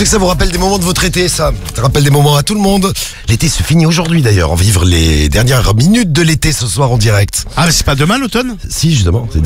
sais que ça vous rappelle des moments de votre été, ça. Ça rappelle des moments à tout le monde. L'été se finit aujourd'hui d'ailleurs. On va vivre les dernières minutes de l'été ce soir en direct. Ah, mais c'est pas demain l'automne? Si, justement.